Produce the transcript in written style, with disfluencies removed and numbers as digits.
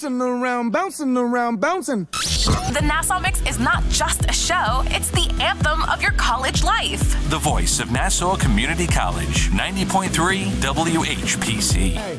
bouncing around, bouncing around, bouncing. The Nassau Mix is not just a show, it's the anthem of your college life. The voice of Nassau Community College, 90.3 WHPC.